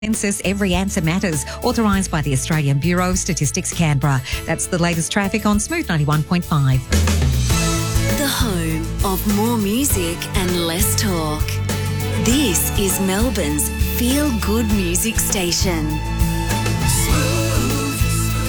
Census Every Answer Matters, authorised by the Australian Bureau of Statistics, Canberra. That's the latest traffic on Smooth 91.5. The home of more music and less talk. This is Melbourne's feel-good music station. Smooth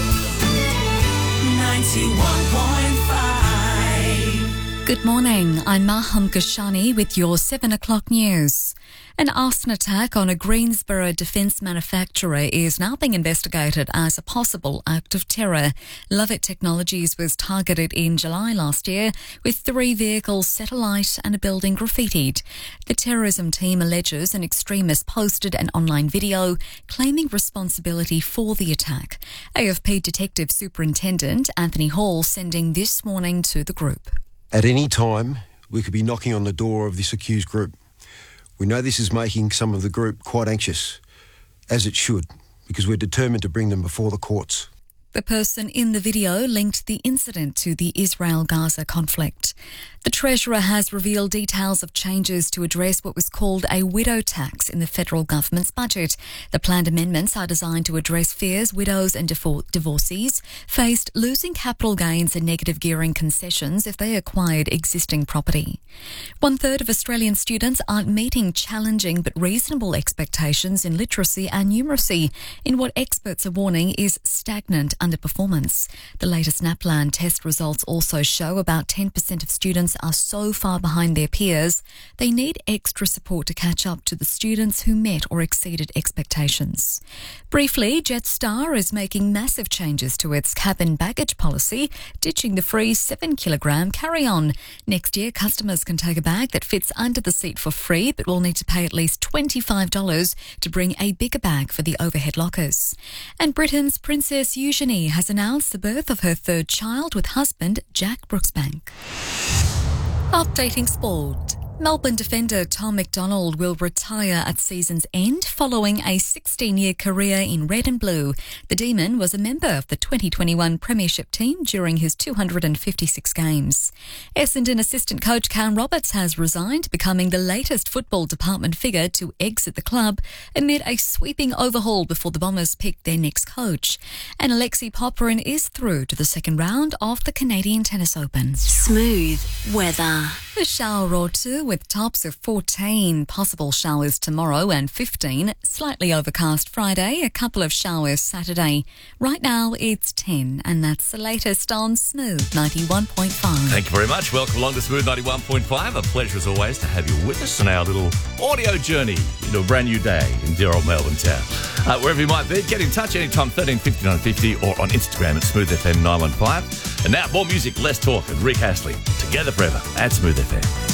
91.5. Good morning, I'm Maham Kashani with your 7 o'clock news. An arson attack on a Greensboro defence manufacturer is now being investigated as a possible act of terror. Lovett Technologies was targeted in July last year with 3 vehicles set alight and a building graffitied. The terrorism team alleges an extremist posted an online video claiming responsibility for the attack. AFP Detective Superintendent Anthony Hall sending this warning to the group. At any time, we could be knocking on the door of this accused group. We know this is making some of the group quite anxious, as it should, because we're determined to bring them before the courts. The person in the video linked the incident to the Israel-Gaza conflict. The Treasurer has revealed details of changes to address what was called a widow tax in the federal government's budget. The planned amendments are designed to address fears widows and divorcees faced losing capital gains and negative gearing concessions if they acquired existing property. 1/3 of Australian students aren't meeting challenging but reasonable expectations in literacy and numeracy in what experts are warning is stagnant underperformance. The latest NAPLAN test results also show about 10% of students are so far behind their peers, they need extra support to catch up to the students who met or exceeded expectations. Briefly, Jetstar is making massive changes to its cabin baggage policy, ditching the free 7-kilogram carry-on. Next year, customers can take a bag that fits under the seat for free, but will need to pay at least $25 to bring a bigger bag for the overhead lockers. And Britain's Princess Eugenie has announced the birth of her 3rd child with husband Jack Brooksbank. Updating sport. Melbourne defender Tom McDonald will retire at season's end following a 16-year career in red and blue. The Demon was a member of the 2021 Premiership team during his 256 games. Essendon assistant coach Cam Roberts has resigned, becoming the latest football department figure to exit the club amid a sweeping overhaul before the Bombers picked their next coach. And Alexei Popyrin is through to the second round of the Canadian Tennis Open. Smooth weather. A shower or two with tops of 14, possible showers tomorrow and 15, slightly overcast Friday, a couple of showers Saturday. Right now it's 10 and that's the latest on Smooth 91.5. Thank you very much. Welcome along to Smooth 91.5. A pleasure as always to have you with us on our little audio journey into a brand new day in dear old Melbourne town. Wherever you might be, get in touch anytime 1350 950 or on Instagram at Smooth FM 915. And now more music, less talk, and Rick Astley together forever at Smooth FM.